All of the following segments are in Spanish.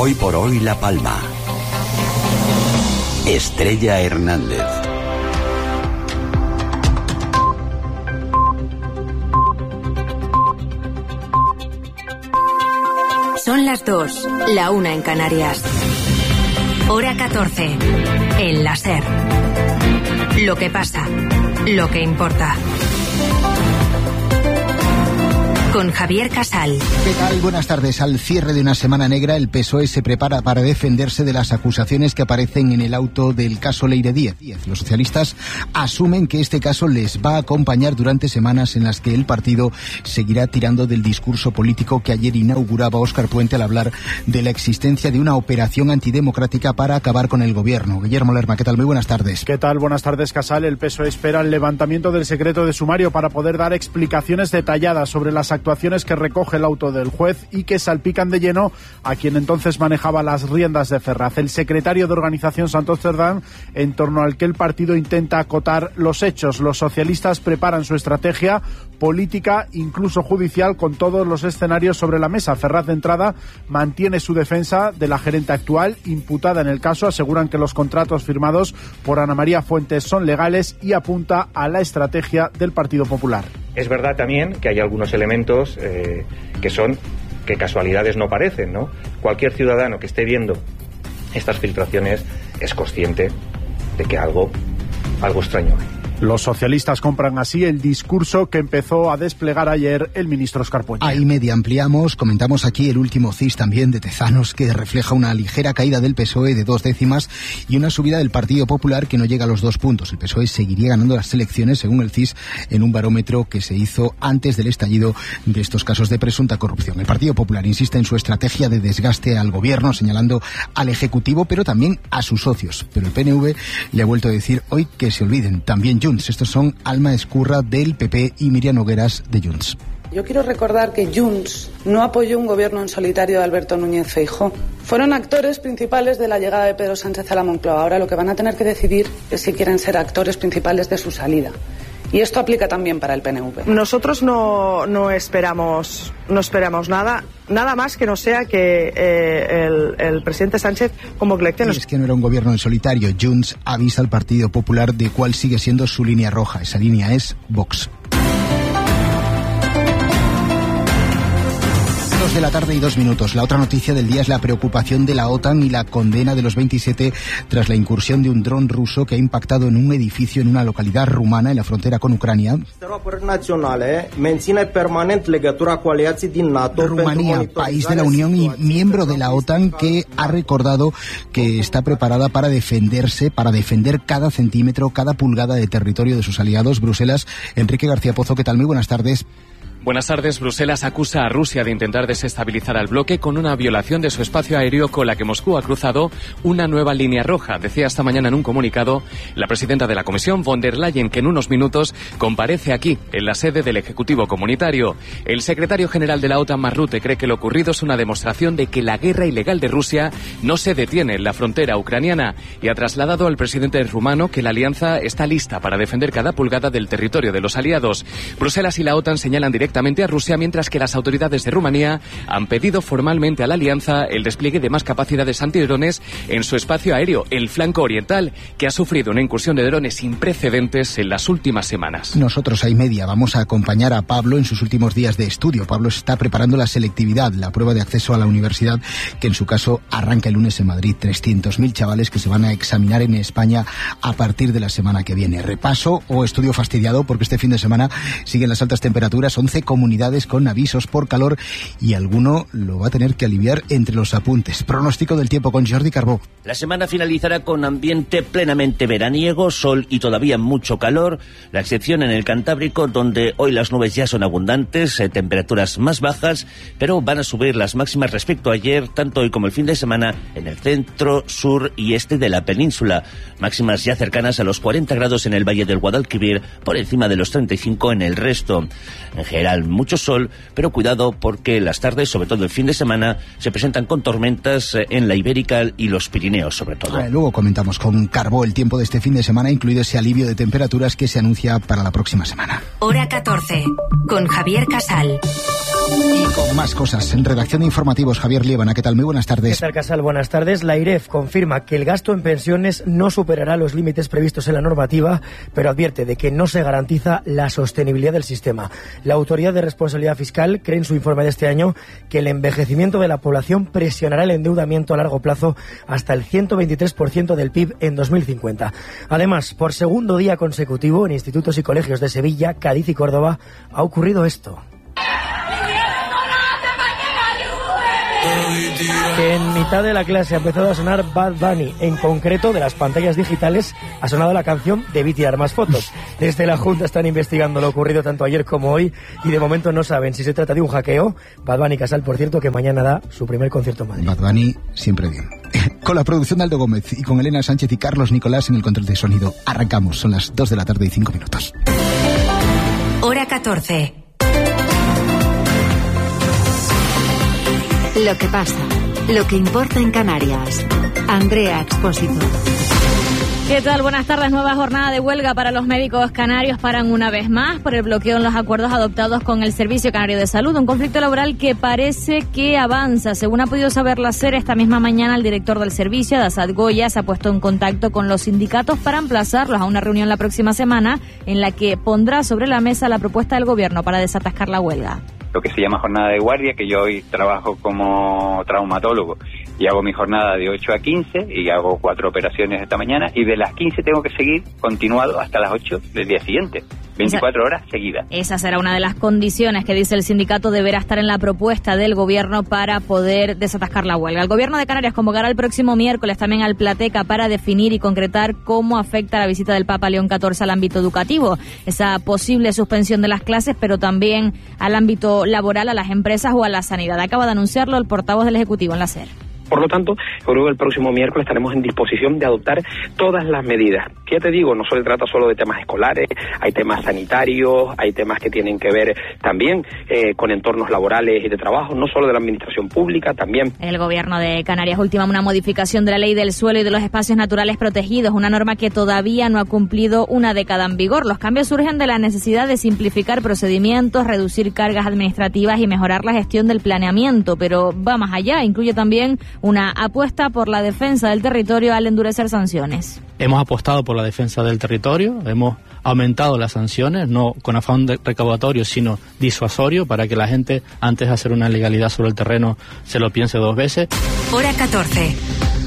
Hoy por hoy La Palma. Estrella Hernández. Son las 2, la 1 en Canarias. Hora 14, en la SER. Lo que pasa, lo que importa. Con Javier Casal. ¿Qué tal? Buenas tardes. Al cierre de una semana negra, el PSOE se prepara para defenderse de las acusaciones que aparecen en el auto del caso Leire Díez. Los socialistas asumen que este caso les va a acompañar durante semanas en las que el partido seguirá tirando del discurso político que ayer inauguraba Óscar Puente al hablar de la existencia de una operación antidemocrática para acabar con el gobierno. Guillermo Lerma, ¿qué tal? Muy buenas tardes. ¿Qué tal? Buenas tardes, Casal. El PSOE espera el levantamiento del secreto de sumario para poder dar explicaciones detalladas sobre las actuaciones que recoge el auto del juez y que salpican de lleno a quien entonces manejaba las riendas de Ferraz, el secretario de Organización Santos Cerdán, en torno al que el partido intenta acotar los hechos. Los socialistas preparan su estrategia política, incluso judicial, con todos los escenarios sobre la mesa. Ferraz, de entrada, mantiene su defensa de la gerente actual, imputada en el caso. Aseguran que los contratos firmados por Ana María Fuentes son legales y apunta a la estrategia del Partido Popular. Es verdad también que hay algunos elementos que casualidades no parecen, ¿no? Cualquier ciudadano que esté viendo estas filtraciones es consciente de que algo extraño hay. Los socialistas compran así el discurso que empezó a desplegar ayer el ministro Óscar Puente. Ahí media ampliamos, comentamos aquí el último CIS también de Tezanos, que refleja una ligera caída del PSOE de 2 décimas y una subida del Partido Popular que no llega a los 2 puntos. El PSOE seguiría ganando las elecciones, según el CIS, en un barómetro que se hizo antes del estallido de estos casos de presunta corrupción. El Partido Popular insiste en su estrategia de desgaste al gobierno, señalando al Ejecutivo, pero también a sus socios. Pero el PNV le ha vuelto a decir hoy que se olviden, también Junts. Estos son Alma Escurra del PP y Miriam Nogueras de Junts. Yo quiero recordar que Junts no apoyó un gobierno en solitario de Alberto Núñez Feijóo. Fueron actores principales de la llegada de Pedro Sánchez a la Moncloa. Ahora lo que van a tener que decidir es si quieren ser actores principales de su salida. Y esto aplica también para el PNV. Nosotros no esperamos nada más que no sea que el presidente Sánchez convoque elecciones. Es que no era un gobierno en solitario. Junts avisa al Partido Popular de cuál sigue siendo su línea roja. Esa línea es Vox. 2 de la tarde y 2 minutos. La otra noticia del día es la preocupación de la OTAN y la condena de los 27 tras la incursión de un dron ruso que ha impactado en un edificio en una localidad rumana en la frontera con Ucrania. Rumanía, país de la Unión y miembro de la OTAN, que ha recordado que está preparada para defenderse, para defender cada centímetro, cada pulgada de territorio de sus aliados. Bruselas, Enrique García Pozo, ¿qué tal? Muy buenas tardes. Buenas tardes. Bruselas acusa a Rusia de intentar desestabilizar al bloque con una violación de su espacio aéreo con la que Moscú ha cruzado una nueva línea roja. Decía esta mañana en un comunicado la presidenta de la Comisión, von der Leyen, que en unos minutos comparece aquí, en la sede del Ejecutivo Comunitario. El secretario general de la OTAN, Mark Rutte, cree que lo ocurrido es una demostración de que la guerra ilegal de Rusia no se detiene en la frontera ucraniana y ha trasladado al presidente rumano que la alianza está lista para defender cada pulgada del territorio de los aliados. Bruselas y la OTAN señalan directamente a Rusia, mientras que las autoridades de Rumanía han pedido formalmente a la alianza el despliegue de más capacidades antidrones en su espacio aéreo, el flanco oriental, que ha sufrido una incursión de drones sin precedentes en las últimas semanas. Nosotros a media vamos a acompañar a Pablo en sus últimos días de estudio. Pablo está preparando la selectividad, la prueba de acceso a la universidad, que en su caso arranca el lunes en Madrid. 300.000 chavales que se van a examinar en España a partir de la semana que viene. Repaso o estudio fastidiado, porque este fin de semana siguen las altas temperaturas, 11 comunidades con avisos por calor y alguno lo va a tener que aliviar entre los apuntes. Pronóstico del tiempo con Jordi Carbó. La semana finalizará con ambiente plenamente veraniego, sol y todavía mucho calor, la excepción en el Cantábrico, donde hoy las nubes ya son abundantes, temperaturas más bajas, pero van a subir las máximas respecto a ayer, tanto hoy como el fin de semana, en el centro, sur y este de la península. Máximas ya cercanas a los 40 grados en el Valle del Guadalquivir, por encima de los 35 en el resto. En general, mucho sol, pero cuidado porque las tardes, sobre todo el fin de semana, se presentan con tormentas en la Ibérica y los Pirineos, sobre todo. Luego comentamos con Carbó el tiempo de este fin de semana, incluido ese alivio de temperaturas que se anuncia para la próxima semana. Hora 14, con Javier Casal. Y con más cosas, en redacción de informativos, Javier Liébana, ¿qué tal? Muy buenas tardes. ¿Qué tal, Casal? Buenas tardes. La IREF confirma que el gasto en pensiones no superará los límites previstos en la normativa, pero advierte de que no se garantiza la sostenibilidad del sistema. La Autoridad de Responsabilidad Fiscal cree en su informe de este año que el envejecimiento de la población presionará el endeudamiento a largo plazo hasta el 123% del PIB en 2050. Además, por segundo día consecutivo en institutos y colegios de Sevilla, Cádiz y Córdoba ha ocurrido esto. Que en mitad de la clase ha empezado a sonar Bad Bunny. En concreto, de las pantallas digitales ha sonado la canción Debí tirar más fotos. Desde la Junta están investigando lo ocurrido tanto ayer como hoy y de momento no saben si se trata de un hackeo. Bad Bunny, Casal, por cierto, que mañana da su primer concierto en Madrid. Bad Bunny siempre bien. Con la producción de Aldo Gómez y con Elena Sánchez y Carlos Nicolás en el control de sonido. Arrancamos, son las 2 de la tarde y 5 minutos. Hora 14. Lo que pasa, lo que importa en Canarias. Andrea Expósito. ¿Qué tal? Buenas tardes. Nueva jornada de huelga para los médicos canarios. Paran una vez más por el bloqueo en los acuerdos adoptados con el Servicio Canario de Salud. Un conflicto laboral que parece que avanza. Según ha podido saber la SER, esta misma mañana el director del servicio, Dasat Goya, se ha puesto en contacto con los sindicatos para emplazarlos a una reunión la próxima semana en la que pondrá sobre la mesa la propuesta del gobierno para desatascar la huelga. Lo que se llama jornada de guardia, que yo hoy trabajo como traumatólogo y hago mi jornada de 8 a 15 y hago 4 operaciones esta mañana y de las 15 tengo que seguir continuado hasta las 8 del día siguiente, 24 horas seguidas. Esa será una de las condiciones que dice el sindicato deberá estar en la propuesta del gobierno para poder desatascar la huelga. El gobierno de Canarias convocará el próximo miércoles también al Plateca para definir y concretar cómo afecta la visita del Papa León XIV al ámbito educativo, esa posible suspensión de las clases, pero también al ámbito laboral, a las empresas o a la sanidad. Acaba de anunciarlo el portavoz del Ejecutivo en la SER. Por lo tanto, creo que el próximo miércoles estaremos en disposición de adoptar todas las medidas. Ya te digo, no se trata solo de temas escolares, hay temas sanitarios, hay temas que tienen que ver también con entornos laborales y de trabajo, no solo de la administración pública, también. El gobierno de Canarias ultima una modificación de la ley del suelo y de los espacios naturales protegidos, una norma que todavía no ha cumplido una década en vigor. Los cambios surgen de la necesidad de simplificar procedimientos, reducir cargas administrativas y mejorar la gestión del planeamiento, pero va más allá, incluye también una apuesta por la defensa del territorio al endurecer sanciones. Hemos apostado por la defensa del territorio, hemos aumentado las sanciones, no con afán recaudatorio, sino disuasorio, para que la gente, antes de hacer una ilegalidad sobre el terreno, se lo piense 2 veces. Hora 14.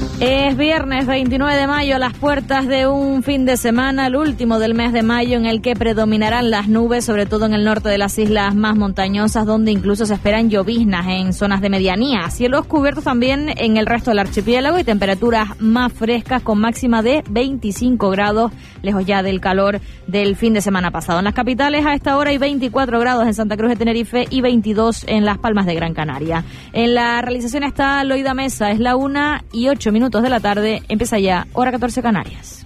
Es viernes 29 de mayo, a las puertas de un fin de semana, el último del mes de mayo, en el que predominarán las nubes, sobre todo en el norte de las islas más montañosas, donde incluso se esperan lloviznas en zonas de medianía. Cielos cubiertos también en el resto del archipiélago y temperaturas más frescas con máxima de 25 grados, lejos ya del calor del fin de semana pasado. En las capitales a esta hora hay 24 grados en Santa Cruz de Tenerife y 22 en Las Palmas de Gran Canaria. En la realización está Loida Mesa, es la 1:08 de la tarde, empieza ya Hora 14 Canarias.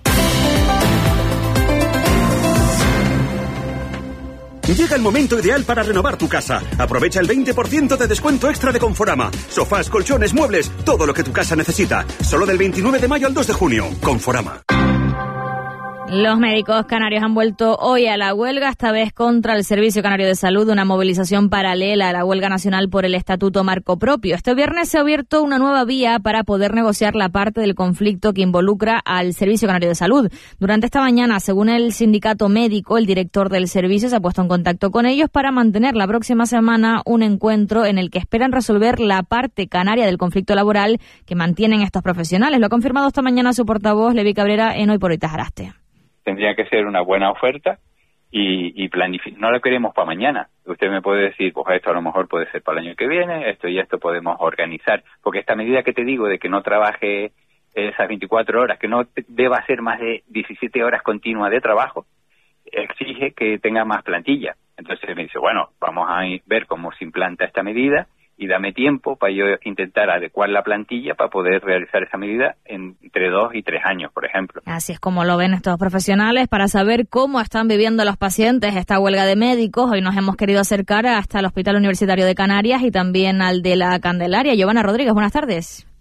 Llega el momento ideal para renovar tu casa. Aprovecha el 20% de descuento extra de Conforama. Sofás, colchones, muebles, todo lo que tu casa necesita. Solo del 29 de mayo al 2 de junio. Conforama. Los médicos canarios han vuelto hoy a la huelga, esta vez contra el Servicio Canario de Salud, una movilización paralela a la huelga nacional por el Estatuto Marco Propio. Este viernes se ha abierto una nueva vía para poder negociar la parte del conflicto que involucra al Servicio Canario de Salud. Durante esta mañana, según el sindicato médico, el director del servicio se ha puesto en contacto con ellos para mantener la próxima semana un encuentro en el que esperan resolver la parte canaria del conflicto laboral que mantienen estos profesionales. Lo ha confirmado esta mañana su portavoz, Levi Cabrera, en Hoy por Hoy Tajaraste. Tendría que ser una buena oferta y planificar. No la queremos para mañana. Usted me puede decir, pues esto a lo mejor puede ser para el año que viene, esto y esto podemos organizar. Porque esta medida que te digo de que no trabaje esas 24 horas, que no deba hacer más de 17 horas continuas de trabajo, exige que tenga más plantilla. Entonces me dice, bueno, vamos a ver cómo se implanta esta medida y dame tiempo para yo intentar adecuar la plantilla para poder realizar esa medida entre 2 y 3 años, por ejemplo. Así es como lo ven estos profesionales. Para saber cómo están viviendo los pacientes esta huelga de médicos, hoy nos hemos querido acercar hasta el Hospital Universitario de Canarias y también al de la Candelaria. Giovanna Rodríguez, buenas tardes.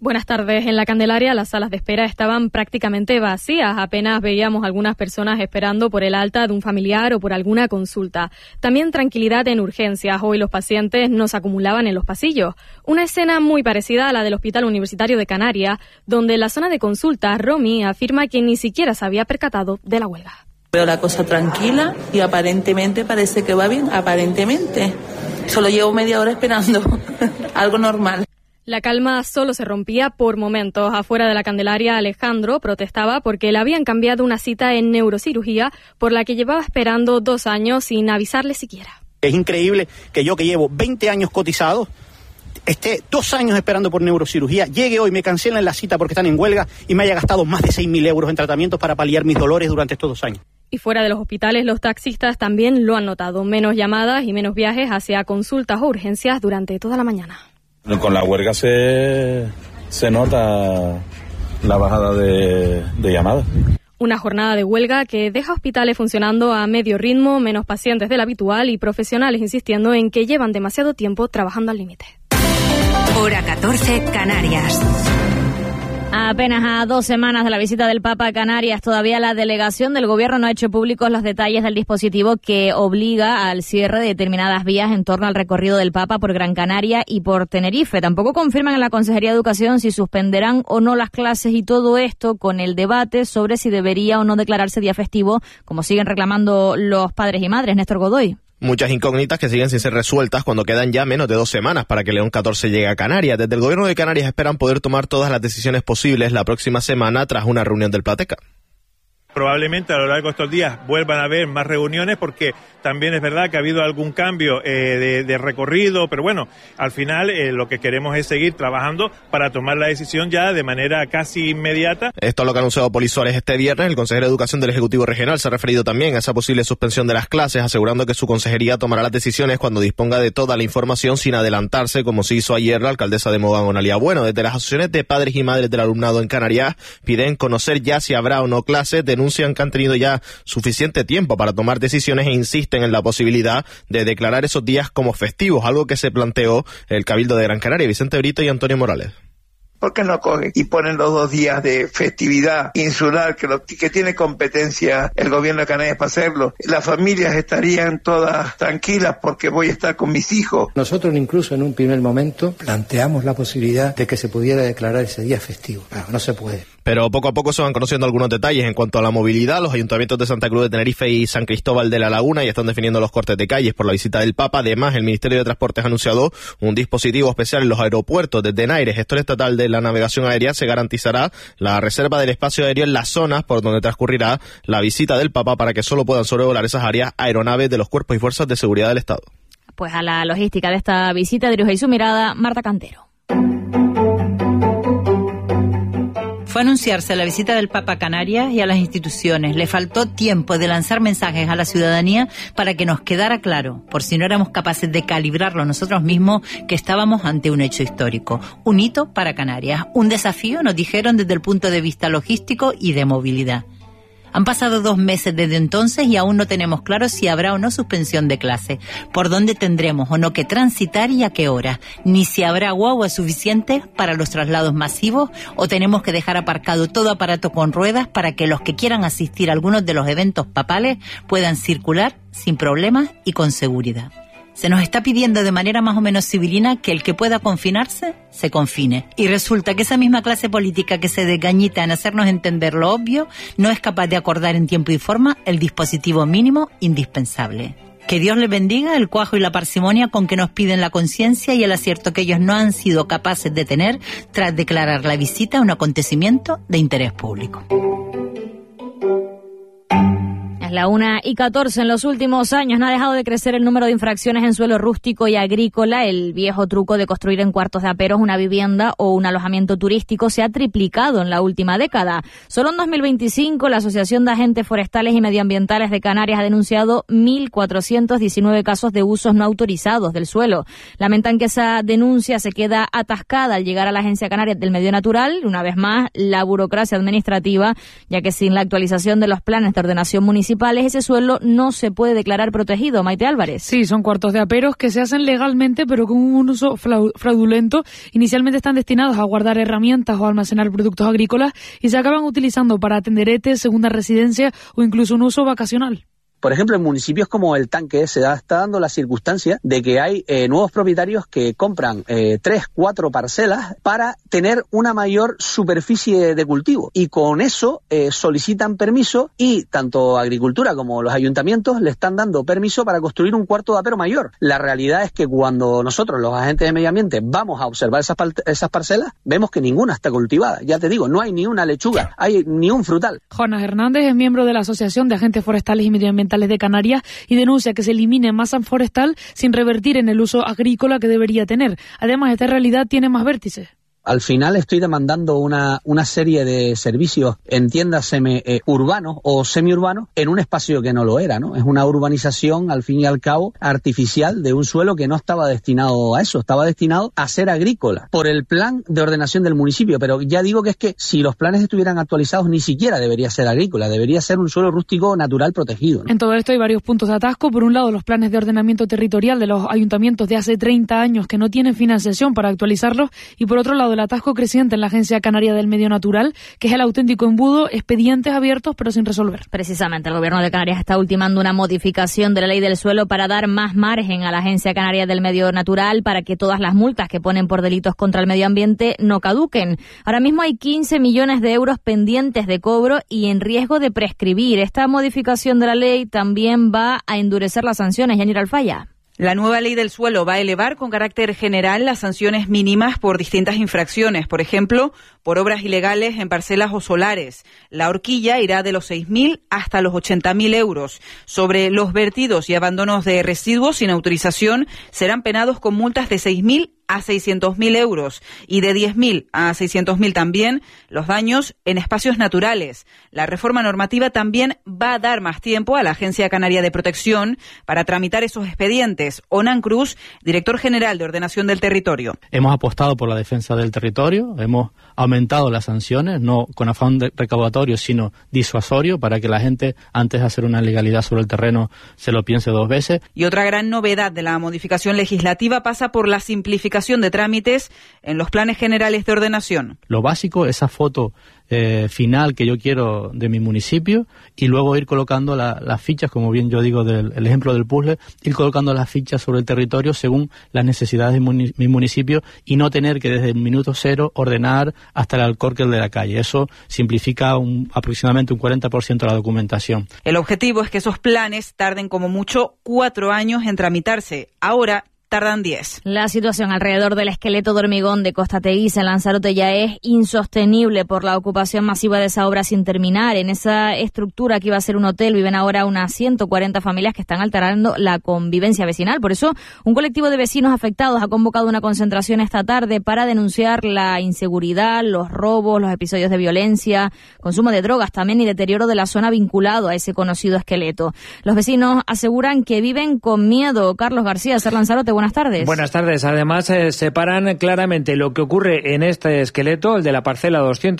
Buenas tardes. En la Candelaria las salas de espera estaban prácticamente vacías. Apenas veíamos algunas personas esperando por el alta de un familiar o por alguna consulta. También tranquilidad en urgencias. Hoy los pacientes no se acumulaban en los pasillos. Una escena muy parecida a la del Hospital Universitario de Canarias, donde en la zona de consulta Romy afirma que ni siquiera se había percatado de la huelga. Veo la cosa tranquila y aparentemente parece que va bien, aparentemente. Solo llevo media hora esperando, algo normal. La calma solo se rompía por momentos. Afuera de la Candelaria, Alejandro protestaba porque le habían cambiado una cita en neurocirugía por la que llevaba esperando 2 años sin avisarle siquiera. Es increíble que yo, que llevo 20 años cotizado, esté 2 años esperando por neurocirugía, llegue hoy, me cancelen la cita porque están en huelga y me haya gastado más de 6.000 euros en tratamientos para paliar mis dolores durante estos 2 años. Y fuera de los hospitales, los taxistas también lo han notado. Menos llamadas y menos viajes hacia consultas o urgencias durante toda la mañana. Con la huelga se nota la bajada de llamadas. Una jornada de huelga que deja hospitales funcionando a medio ritmo, menos pacientes del habitual y profesionales insistiendo en que llevan demasiado tiempo trabajando al límite. Hora 14, Canarias. Apenas a 2 semanas de la visita del Papa a Canarias, todavía la delegación del Gobierno no ha hecho públicos los detalles del dispositivo que obliga al cierre de determinadas vías en torno al recorrido del Papa por Gran Canaria y por Tenerife. Tampoco confirman en la Consejería de Educación si suspenderán o no las clases, y todo esto con el debate sobre si debería o no declararse día festivo, como siguen reclamando los padres y madres. Néstor Godoy. Muchas incógnitas que siguen sin ser resueltas cuando quedan ya menos de 2 semanas para que León 14 llegue a Canarias. Desde el Gobierno de Canarias esperan poder tomar todas las decisiones posibles la próxima semana tras una reunión del Plateca. Probablemente a lo largo de estos días vuelvan a haber más reuniones, porque también es verdad que ha habido algún cambio de recorrido, pero bueno, al final lo que queremos es seguir trabajando para tomar la decisión ya de manera casi inmediata. Esto es lo que ha anunciado Poli Suárez este viernes. El consejero de Educación del Ejecutivo Regional se ha referido también a esa posible suspensión de las clases, asegurando que su consejería tomará las decisiones cuando disponga de toda la información sin adelantarse, como se hizo ayer la alcaldesa de Mogán, Onalia Bueno. Desde las asociaciones de padres y madres del alumnado en Canarias piden conocer ya si habrá o no clases, denuncian que han tenido ya suficiente tiempo para tomar decisiones e insisten en la posibilidad de declarar esos días como festivos, algo que se planteó el Cabildo de Gran Canaria. Vicente Brito y Antonio Morales. ¿Por qué no cogen y ponen los 2 días de festividad insular que tiene competencia el gobierno de Canarias para hacerlo? Las familias estarían todas tranquilas porque voy a estar con mis hijos. Nosotros incluso en un primer momento planteamos la posibilidad de que se pudiera declarar ese día festivo. No se puede. Pero poco a poco se van conociendo algunos detalles en cuanto a la movilidad. Los ayuntamientos de Santa Cruz de Tenerife y San Cristóbal de la Laguna ya están definiendo los cortes de calles por la visita del Papa. Además, el Ministerio de Transportes ha anunciado un dispositivo especial en los aeropuertos. Desde NAIRE, gestor estatal de la navegación aérea, se garantizará la reserva del espacio aéreo en las zonas por donde transcurrirá la visita del Papa para que solo puedan sobrevolar esas áreas aeronaves de los cuerpos y fuerzas de seguridad del Estado. Pues a la logística de esta visita dirige su mirada Marta Cantero. Fue anunciarse la visita del Papa a Canarias y a las instituciones. Le faltó tiempo de lanzar mensajes a la ciudadanía para que nos quedara claro, por si no éramos capaces de calibrarlo nosotros mismos, que estábamos ante un hecho histórico, un hito para Canarias, un desafío, nos dijeron, desde el punto de vista logístico y de movilidad. Han pasado 2 meses desde entonces y aún no tenemos claro si habrá o no suspensión de clase, por dónde tendremos o no que transitar y a qué hora, ni si habrá guaguas suficientes para los traslados masivos o tenemos que dejar aparcado todo aparato con ruedas para que los que quieran asistir a algunos de los eventos papales puedan circular sin problemas y con seguridad. Se nos está pidiendo de manera más o menos civilina que el que pueda confinarse, se confine. Y resulta que esa misma clase política que se desgañita en hacernos entender lo obvio, no es capaz de acordar en tiempo y forma el dispositivo mínimo indispensable. Que Dios les bendiga el cuajo y la parsimonia con que nos piden la conciencia y el acierto que ellos no han sido capaces de tener tras declarar la visita un acontecimiento de interés público. La 1:14. En los últimos años no ha dejado de crecer el número de infracciones en suelo rústico y agrícola. El viejo truco de construir en cuartos de aperos una vivienda o un alojamiento turístico se ha triplicado en la última década. Solo en 2025 la Asociación de Agentes Forestales y Medioambientales de Canarias ha denunciado 1.419 casos de usos no autorizados del suelo. Lamentan que esa denuncia se queda atascada al llegar a la Agencia Canaria del Medio Natural. Una vez más, la burocracia administrativa, ya que sin la actualización de los planes de ordenación municipal municipales, ese suelo no se puede declarar protegido. Maite Álvarez. Sí, son cuartos de aperos que se hacen legalmente, pero con un uso fraudulento. Inicialmente están destinados a guardar herramientas o almacenar productos agrícolas y se acaban utilizando para tenderetes, segunda residencia o incluso un uso vacacional. Por ejemplo, en municipios como El Tanque está dando la circunstancia de que hay nuevos propietarios que compran 3, 4 parcelas para tener una mayor superficie de cultivo y con eso solicitan permiso y tanto Agricultura como los ayuntamientos le están dando permiso para construir un cuarto de apero mayor. La realidad es que cuando nosotros, los agentes de medio ambiente, vamos a observar esas parcelas, vemos que ninguna está cultivada. Ya te digo, no hay ni una lechuga, hay ni un frutal. Jonas Hernández es miembro de la Asociación de Agentes Forestales y Medioambientales de Canarias y denuncia que se elimine masa forestal sin revertir en el uso agrícola que debería tener. Además, esta realidad tiene más vértices. Al final estoy demandando una serie de servicios, entiéndaseme, urbanos o semiurbanos, en un espacio que no lo era, ¿no? Es una urbanización, al fin y al cabo, artificial de un suelo que no estaba destinado a eso, estaba destinado a ser agrícola, por el plan de ordenación del municipio. Pero ya digo que es que si los planes estuvieran actualizados, ni siquiera debería ser agrícola, debería ser un suelo rústico natural protegido, ¿no? En todo esto hay varios puntos de atasco. Por un lado, los planes de ordenamiento territorial de los ayuntamientos de hace 30 años que no tienen financiación para actualizarlos, y por otro lado, el atasco creciente en la Agencia Canaria del Medio Natural, que es el auténtico embudo, expedientes abiertos pero sin resolver. Precisamente, el Gobierno de Canarias está ultimando una modificación de la ley del suelo para dar más margen a la Agencia Canaria del Medio Natural para que todas las multas que ponen por delitos contra el medio ambiente no caduquen. Ahora mismo hay 15 millones de euros pendientes de cobro y en riesgo de prescribir. Esta modificación de la ley también va a endurecer las sanciones. Yanira Alfaya. La nueva ley del suelo va a elevar con carácter general las sanciones mínimas por distintas infracciones, por ejemplo, por obras ilegales en parcelas o solares. La horquilla irá de los 6.000 hasta los 80.000 euros. Sobre los vertidos y abandonos de residuos sin autorización, serán penados con multas de 6.000 a 600.000 euros y de 10.000 a 600.000 también los daños en espacios naturales. La reforma normativa también va a dar más tiempo a la Agencia Canaria de Protección para tramitar esos expedientes. Onan Cruz, director general de Ordenación del Territorio. Hemos apostado por la defensa del territorio, hemos aumentado las sanciones, no con afán recaudatorio, sino disuasorio, para que la gente, antes de hacer una ilegalidad sobre el terreno, se lo piense 2 veces. Y otra gran novedad de la modificación legislativa pasa por la simplificación de trámites en los planes generales de ordenación. Lo básico, esa foto final que yo quiero de mi municipio, y luego ir colocando las fichas, como bien yo digo el ejemplo del puzzle, ir colocando las fichas sobre el territorio según las necesidades de mi municipio y no tener que desde el minuto cero ordenar hasta el alcorque de la calle. Eso simplifica aproximadamente un 40% de la documentación. El objetivo es que esos planes tarden como mucho 4 años en tramitarse. Ahora tardan 10. La situación alrededor del esqueleto de hormigón de Costa Teguise en Lanzarote ya es insostenible por la ocupación masiva de esa obra sin terminar. En esa estructura que iba a ser un hotel viven ahora unas 140 familias que están alterando la convivencia vecinal. Por eso, un colectivo de vecinos afectados ha convocado una concentración esta tarde para denunciar la inseguridad, los robos, los episodios de violencia, consumo de drogas también y deterioro de la zona vinculado a ese conocido esqueleto. Los vecinos aseguran que viven con miedo. Carlos García, Ser Lanzarote, buenas tardes. Buenas tardes. Además, separan claramente lo que ocurre en este esqueleto, el de la parcela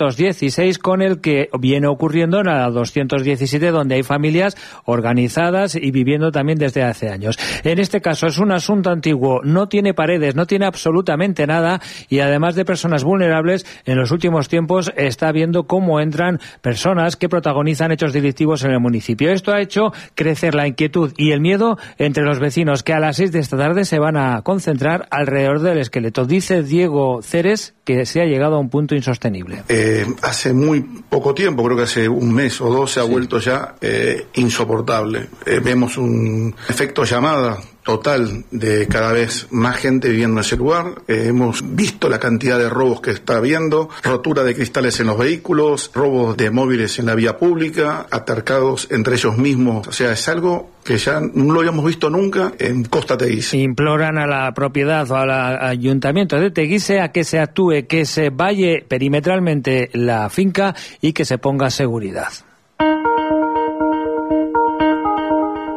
216, con el que viene ocurriendo en la 217, donde hay familias organizadas y viviendo también desde hace años. En este caso es un asunto antiguo, no tiene paredes, no tiene absolutamente nada, y además de personas vulnerables, en los últimos tiempos está viendo cómo entran personas que protagonizan hechos delictivos en el municipio. Esto ha hecho crecer la inquietud y el miedo entre los vecinos, que a las 6 de esta tarde se van a concentrar alrededor del esqueleto. Dice Diego Ceres que se ha llegado a un punto insostenible. Hace muy poco tiempo, creo que hace un mes o 2, se ha vuelto ya insoportable. Vemos un efecto llamada total de cada vez más gente viviendo en ese lugar. Hemos visto la cantidad de robos que está habiendo, rotura de cristales en los vehículos, robos de móviles en la vía pública, atarcados entre ellos mismos. O sea, es algo que ya no lo habíamos visto nunca en Costa Teguise. Imploran a la propiedad o al ayuntamiento de Teguise a que se actúe, que se valle perimetralmente la finca y que se ponga seguridad.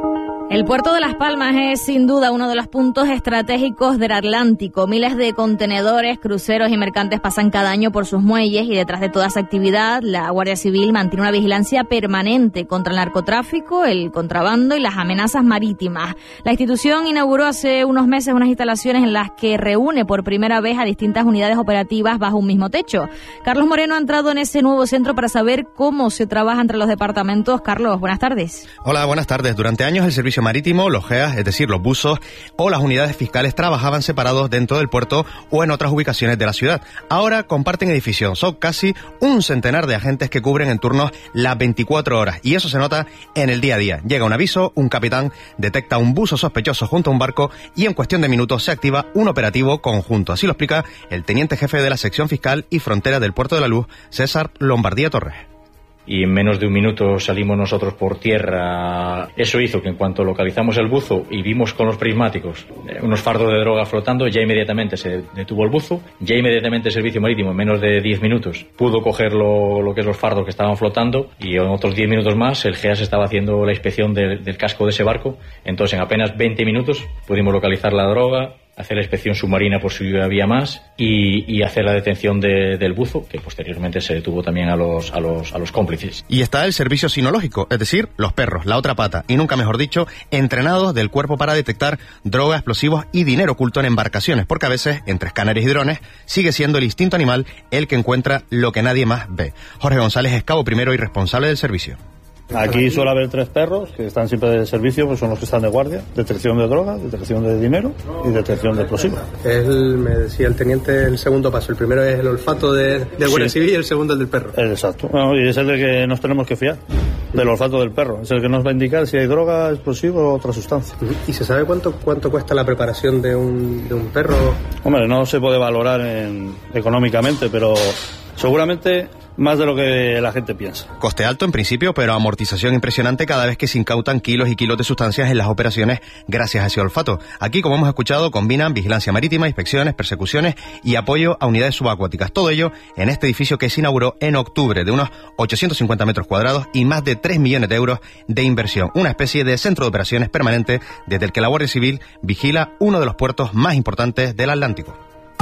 El puerto de Las Palmas es sin duda uno de los puntos estratégicos del Atlántico. Miles de contenedores, cruceros y mercantes pasan cada año por sus muelles y detrás de toda esa actividad la Guardia Civil mantiene una vigilancia permanente contra el narcotráfico, el contrabando y las amenazas marítimas. La institución inauguró hace unos meses unas instalaciones en las que reúne por primera vez a distintas unidades operativas bajo un mismo techo. Carlos Moreno ha entrado en ese nuevo centro para saber cómo se trabaja entre los departamentos. Carlos, buenas tardes. Hola, buenas tardes. Durante años el servicio marítimo, los GEAS, es decir, los buzos o las unidades fiscales trabajaban separados dentro del puerto o en otras ubicaciones de la ciudad. Ahora comparten edificio. Son casi un centenar de agentes que cubren en turnos las 24 horas y eso se nota en el día a día. Llega un aviso, un capitán detecta un buzo sospechoso junto a un barco y en cuestión de minutos se activa un operativo conjunto. Así lo explica el teniente jefe de la sección fiscal y frontera del Puerto de la Luz, César Lombardía Torres. Y en menos de un minuto salimos nosotros por tierra. Eso hizo que en cuanto localizamos el buzo y vimos con los prismáticos unos fardos de droga flotando, ya inmediatamente se detuvo el buzo, ya inmediatamente el servicio marítimo en menos de 10 minutos pudo coger lo que es los fardos que estaban flotando y en otros 10 minutos más el GEAS estaba haciendo la inspección del casco de ese barco. Entonces en apenas 20 minutos pudimos localizar la droga, hacer la inspección submarina por si había más y hacer la detención del buzo, que posteriormente se detuvo también a los cómplices. Y está el servicio sinológico, es decir, los perros, la otra pata, y nunca mejor dicho, entrenados del cuerpo para detectar droga, explosivos y dinero oculto en embarcaciones, porque a veces, entre escáneres y drones, sigue siendo el instinto animal el que encuentra lo que nadie más ve. Jorge González es cabo primero y responsable del servicio. Aquí suele haber 3 perros que están siempre de servicio, pues son los que están de guardia: detección de droga, detección de dinero y detección de explosivos. Me decía el teniente, el segundo paso. El primero es el olfato del Guardia Civil y el segundo el del perro. Exacto. Bueno, y es el de que nos tenemos que fiar, del olfato del perro. Es el que nos va a indicar si hay droga, explosivo o otra sustancia. ¿Y se sabe cuánto cuesta la preparación de un perro? Hombre, no se puede valorar económicamente, pero seguramente más de lo que la gente piensa. Coste alto en principio, pero amortización impresionante cada vez que se incautan kilos y kilos de sustancias en las operaciones gracias a ese olfato. Aquí, como hemos escuchado, combinan vigilancia marítima, inspecciones, persecuciones y apoyo a unidades subacuáticas. Todo ello en este edificio que se inauguró en octubre, de unos 850 metros cuadrados y más de 3 millones de euros de inversión. Una especie de centro de operaciones permanente desde el que la Guardia Civil vigila uno de los puertos más importantes del Atlántico.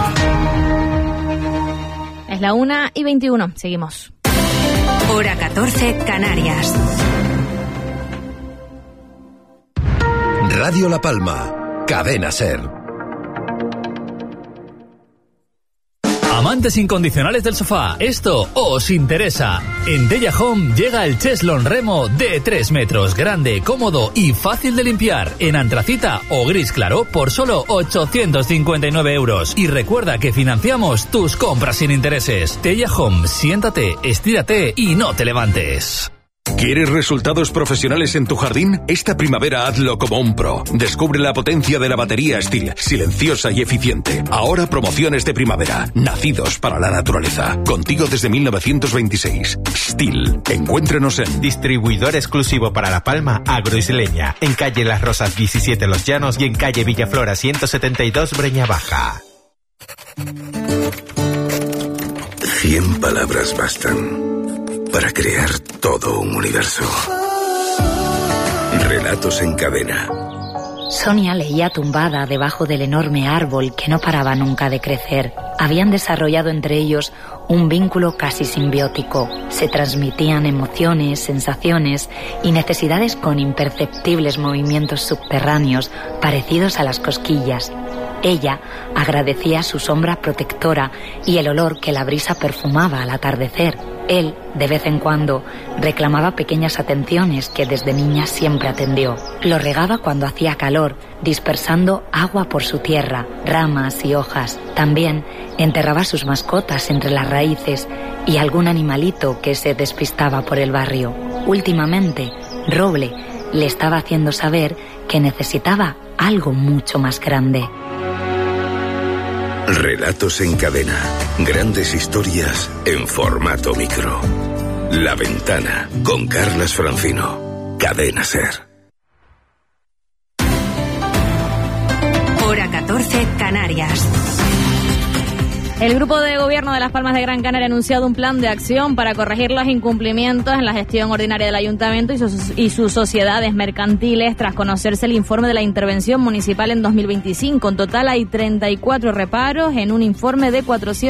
Es la 1:21. Seguimos. Hora 14, Canarias. Radio La Palma, Cadena SER. Amantes incondicionales del sofá, esto os interesa. En Della Home llega el Cheslon Remo de 3 metros, grande, cómodo y fácil de limpiar, en antracita o gris claro por solo 859 euros. Y recuerda que financiamos tus compras sin intereses. Della Home, siéntate, estírate y no te levantes. ¿Quieres resultados profesionales en tu jardín? Esta primavera hazlo como un pro. Descubre la potencia de la batería Stihl, silenciosa y eficiente. Ahora promociones de primavera, nacidos para la naturaleza. Contigo desde 1926. Stihl. Encuéntrenos en distribuidor exclusivo para La Palma, Agroisleña, en calle Las Rosas 17 Los Llanos y en calle Villaflora 172 Breña Baja. 100 palabras bastan para crear todo un universo. Relatos en cadena. Sonia leía tumbada debajo del enorme árbol que no paraba nunca de crecer. Habían desarrollado entre ellos un vínculo casi simbiótico. Se transmitían emociones, sensaciones y necesidades con imperceptibles movimientos subterráneos parecidos a las cosquillas. Ella agradecía su sombra protectora y el olor que la brisa perfumaba al atardecer. Él, de vez en cuando, reclamaba pequeñas atenciones que desde niña siempre atendió. Lo regaba cuando hacía calor, dispersando agua por su tierra, ramas y hojas. También enterraba sus mascotas entre las raíces y algún animalito que se despistaba por el barrio. Últimamente, Roble le estaba haciendo saber que necesitaba algo mucho más grande. Relatos en cadena. Grandes historias en formato micro. La Ventana, con Carlas Francino. Cadena SER. Hora 14, Canarias. El Grupo de Gobierno de Las Palmas de Gran Canaria ha anunciado un plan de acción para corregir los incumplimientos en la gestión ordinaria del ayuntamiento y sus sociedades mercantiles tras conocerse el informe de la intervención municipal en 2025. En total hay 34 reparos en un informe de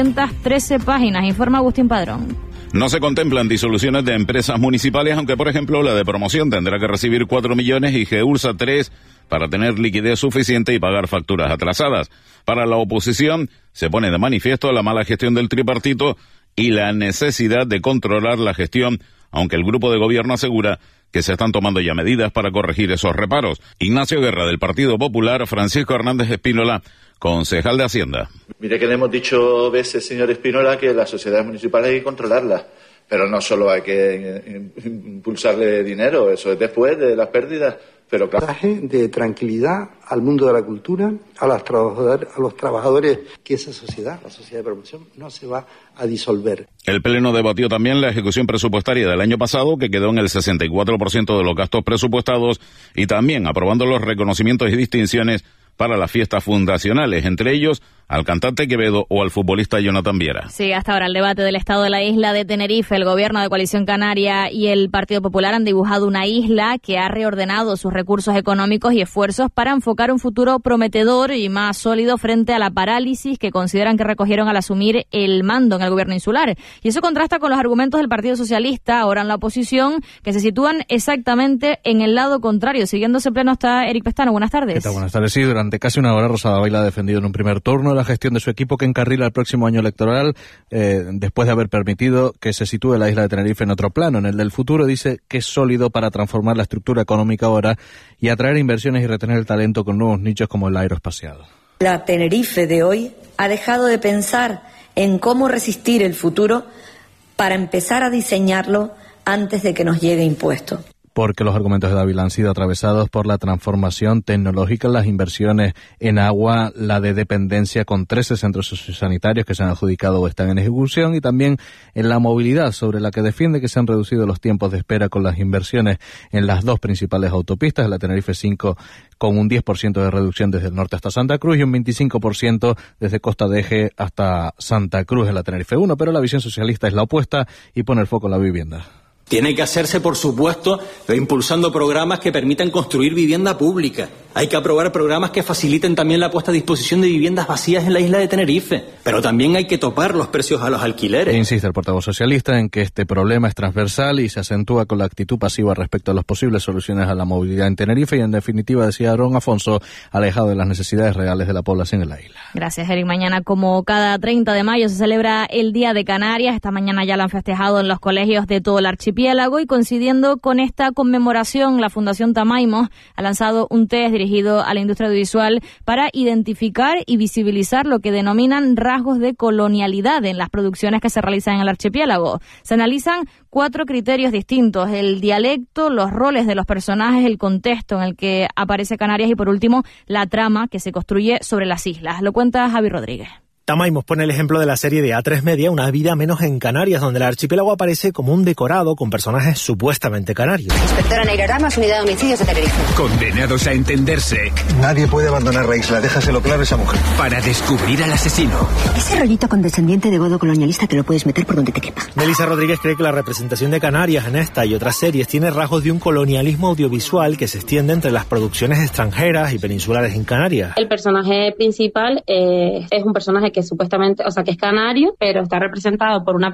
413 páginas, informa Agustín Padrón. No se contemplan disoluciones de empresas municipales, aunque por ejemplo la de promoción tendrá que recibir 4 millones y GEULSA 3 para tener liquidez suficiente y pagar facturas atrasadas. Para la oposición se pone de manifiesto la mala gestión del tripartito y la necesidad de controlar la gestión, aunque el grupo de gobierno asegura que se están tomando ya medidas para corregir esos reparos. Ignacio Guerra, del Partido Popular, Francisco Hernández Espínola, concejal de Hacienda. Mire que le hemos dicho veces, señor Espínola, que las sociedades municipales hay que controlarlas, pero no solo hay que impulsarle dinero, eso es después de las pérdidas. Pero claro, de tranquilidad al mundo de la cultura, a los trabajadores, que esa sociedad, la sociedad de promoción, no se va a disolver. El Pleno debatió también la ejecución presupuestaria del año pasado, que quedó en el 64% de los gastos presupuestados, y también aprobando los reconocimientos y distinciones para las fiestas fundacionales, entre ellos al cantante Quevedo o al futbolista Jonathan Viera. Sí, hasta ahora el debate del estado de la isla de Tenerife, el gobierno de Coalición Canaria y el Partido Popular han dibujado una isla que ha reordenado sus recursos económicos y esfuerzos para enfocar un futuro prometedor y más sólido frente a la parálisis que consideran que recogieron al asumir el mando en el gobierno insular. Y eso contrasta con los argumentos del Partido Socialista, ahora en la oposición, que se sitúan exactamente en el lado contrario. Siguiendo ese pleno está Eric Pestano. Buenas tardes. ¿Qué tal? Buenas tardes. Sí, durante casi una hora Rosada Baila ha defendido en un primer turno la gestión de su equipo que encarrila el próximo año electoral, después de haber permitido que se sitúe la isla de Tenerife en otro plano. En el del futuro dice que es sólido para transformar la estructura económica ahora y atraer inversiones y retener el talento con nuevos nichos como el aeroespacial. La Tenerife de hoy ha dejado de pensar en cómo resistir el futuro para empezar a diseñarlo antes de que nos llegue impuesto. Porque los argumentos de Dávila han sido atravesados por la transformación tecnológica, las inversiones en agua, la de dependencia con 13 centros sociosanitarios que se han adjudicado o están en ejecución, y también en la movilidad, sobre la que defiende que se han reducido los tiempos de espera con las inversiones en las dos principales autopistas, la Tenerife 5 con un 10% de reducción desde el norte hasta Santa Cruz y un 25% desde Costa de Eje hasta Santa Cruz en la Tenerife 1, pero la visión socialista es la opuesta y pone el foco en la vivienda. Tiene que hacerse, por supuesto, impulsando programas que permitan construir vivienda pública. Hay que aprobar programas que faciliten también la puesta a disposición de viviendas vacías en la isla de Tenerife. Pero también hay que topar los precios a los alquileres. Insiste el portavoz socialista en que este problema es transversal y se acentúa con la actitud pasiva respecto a las posibles soluciones a la movilidad en Tenerife y, en definitiva, decía Aaron Afonso, alejado de las necesidades reales de la población en la isla. Gracias, Eric. Mañana, como cada 30 de mayo, se celebra el Día de Canarias. Esta mañana ya lo han festejado en los colegios de todo el archipiélago y, coincidiendo con esta conmemoración, la Fundación Tamaimos ha lanzado un test dirigido a la industria audiovisual para identificar y visibilizar lo que denominan rasgos de colonialidad en las producciones que se realizan en el archipiélago. Se analizan 4 criterios distintos: el dialecto, los roles de los personajes, el contexto en el que aparece Canarias y, por último, la trama que se construye sobre las islas. Lo cuenta Javi Rodríguez. Tamaimos pone el ejemplo de la serie de A3 Media, Una vida menos en Canarias, donde el archipiélago aparece como un decorado con personajes supuestamente canarios. Inspectora Neira Ramas, Unidad de Homicidios de Tenerife. Condenados a entenderse. Nadie puede abandonar la isla, déjaselo claro a esa mujer. Para descubrir al asesino. Ese rollito condescendiente de godo colonialista te lo puedes meter por donde te quepa. Melissa Rodríguez cree que la representación de Canarias en esta y otras series tiene rasgos de un colonialismo audiovisual que se extiende entre las producciones extranjeras y peninsulares en Canarias. El personaje principal es un personaje que supuestamente, o sea, que es canario, pero está representado por una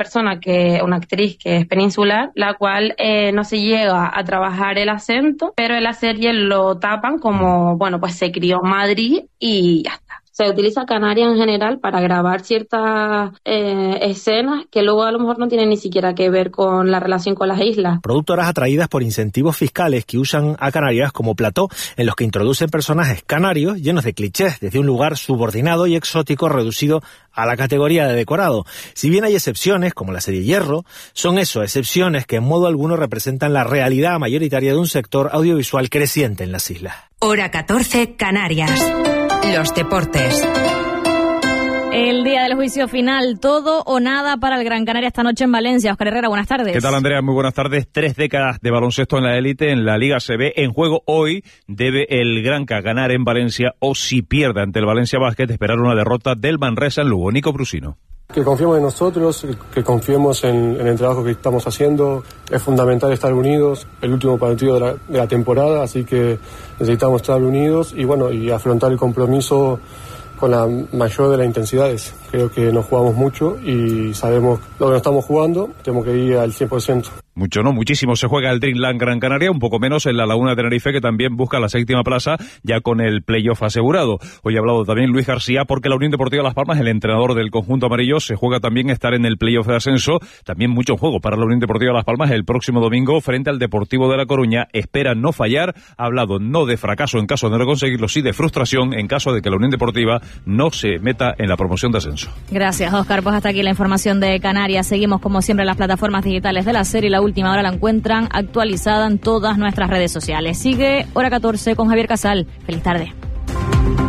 actriz que es peninsular, la cual no se llega a trabajar el acento, pero en la serie lo tapan como, bueno, pues se crió en Madrid y ya está. Se utiliza Canarias en general para grabar ciertas escenas que luego a lo mejor no tienen ni siquiera que ver con la relación con las islas. Productoras atraídas por incentivos fiscales que usan a Canarias como plató, en los que introducen personajes canarios llenos de clichés, desde un lugar subordinado y exótico reducido a la categoría de decorado. Si bien hay excepciones, como la serie Hierro, son excepciones que en modo alguno representan la realidad mayoritaria de un sector audiovisual creciente en las islas. Hora 14, Canarias. Los deportes. El día del juicio final, todo o nada para el Gran Canaria esta noche en Valencia. Oscar Herrera, buenas tardes. ¿Qué tal, Andrea? Muy buenas tardes. 3 décadas de baloncesto en la élite, en la Liga CB. En juego hoy debe el Granca ganar en Valencia o, si pierde ante el Valencia Basket, esperar una derrota del Manresa en Lugo. Nico Brusino. Que confiemos en nosotros, que confiemos en el trabajo que estamos haciendo. Es fundamental estar unidos, el último partido de la temporada, así que necesitamos estar unidos y afrontar el compromiso con la mayor de las intensidades. Creo que nos jugamos mucho y sabemos lo que nos estamos jugando, tenemos que ir al 100%. Mucho no, muchísimo se juega el Dreamland Gran Canaria, un poco menos en la Laguna de Tenerife, que también busca la 7ª plaza, ya con el playoff asegurado. Hoy ha hablado también Luis García, porque la Unión Deportiva Las Palmas, el entrenador del conjunto amarillo, se juega también estar en el playoff de ascenso. También mucho en juego para la Unión Deportiva Las Palmas el próximo domingo frente al Deportivo de La Coruña. Espera no fallar, ha hablado no de fracaso en caso de no conseguirlo, sí de frustración en caso de que la Unión Deportiva no se meta en la promoción de ascenso. Gracias, Óscar. Pues hasta aquí la información de Canarias. Seguimos como siempre en las plataformas digitales de la SER y la última hora la encuentran actualizada en todas nuestras redes sociales. Sigue Hora 14 con Javier Casal. Feliz tarde.